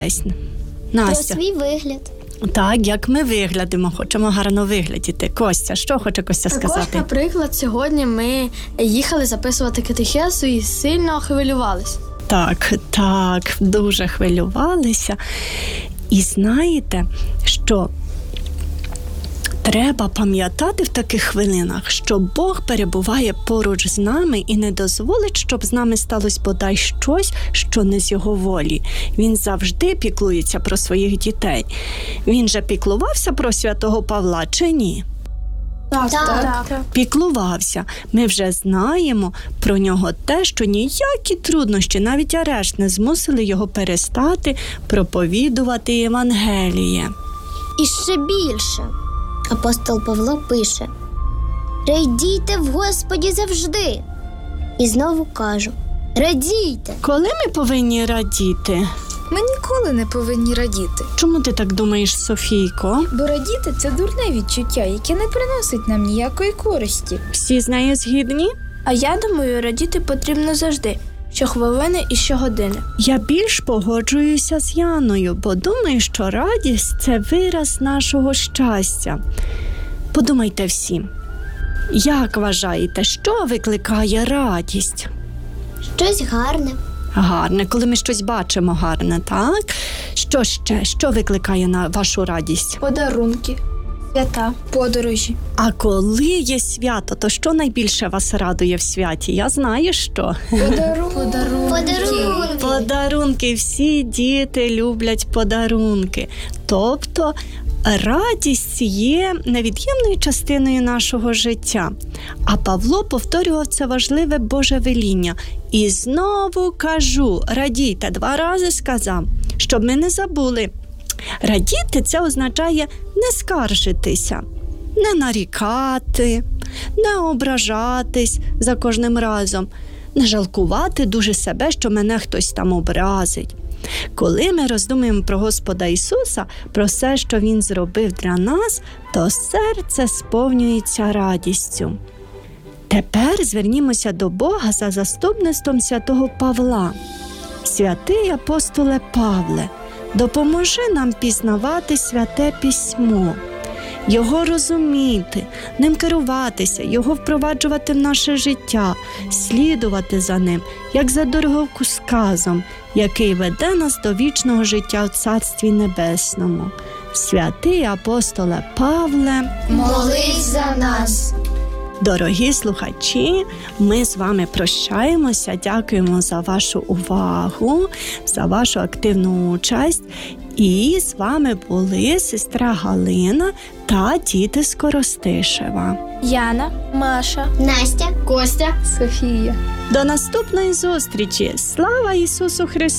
Про Настя. свій вигляд. Так, як ми виглядимо, хочемо гарно виглядіти. Костя, що хоче Костя сказати? Також, наприклад, сьогодні ми їхали записувати катехезу і сильно хвилювалися. Так, дуже хвилювалися. І знаєте, що треба пам'ятати в таких хвилинах, що Бог перебуває поруч з нами і не дозволить, щоб з нами сталося бодай щось, що не з його волі. Він завжди піклується про своїх дітей. Він же піклувався про святого Павла чи ні? Так. Піклувався. Ми вже знаємо про нього те, що ніякі труднощі, навіть арешт, не змусили його перестати проповідувати Євангеліє. І ще більше. Апостол Павло пише: «Радійте в Господі завжди». І знову кажу: радійте. Коли ми повинні радіти? Ми ніколи не повинні радіти. Чому ти так думаєш, Софійко? Бо радіти – це дурне відчуття, яке не приносить нам ніякої користі. Всі з нею згідні? А я думаю, радіти потрібно завжди, щохвилини і щогодини. Я більш погоджуюся з Яною, бо думаю, що радість – це вираз нашого щастя. Подумайте всі, як вважаєте, що викликає радість? Щось гарне. Гарне, коли ми щось бачимо гарне, так? Що ще? Що викликає на вашу радість? Подарунки, свята, подорожі. А коли є свято, то що найбільше вас радує в святі? Я знаю, що. Подарунки. Подарунки. Всі діти люблять подарунки. Тобто радість є невід'ємною частиною нашого життя. А Павло повторював це важливе Боже веління. І знову кажу, радійте, 2 рази сказав, щоб ми не забули. Радіти – це означає не скаржитися, не нарікати, не ображатись за кожним разом, не жалкувати дуже себе, що мене хтось там образить. Коли ми роздумуємо про Господа Ісуса, про все, що Він зробив для нас, то серце сповнюється радістю. Тепер звернімося до Бога за заступництвом святого Павла. Святий апостоле Павле, допоможи нам пізнавати Святе Письмо, його розуміти, ним керуватися, його впроваджувати в наше життя, слідувати за ним, як за дороговказом, який веде нас до вічного життя в Царстві Небесному. Святий апостоле Павле, Молись за нас. Дорогі слухачі, ми з вами прощаємося, дякуємо за вашу увагу, за вашу активну участь. І з вами були сестра Галина та діти з Коростишева. Яна, Маша, Настя, Костя, Софія. До наступної зустрічі! Слава Ісусу Христу!